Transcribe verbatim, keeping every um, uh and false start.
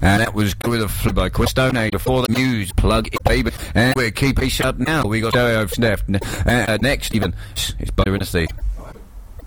And that was Go With The Flow by Quistone. Before the news, Plug It Baby. And we're keeping shut now. We got Stereo Snap. Uh, next, even, it's Butter in the Sea.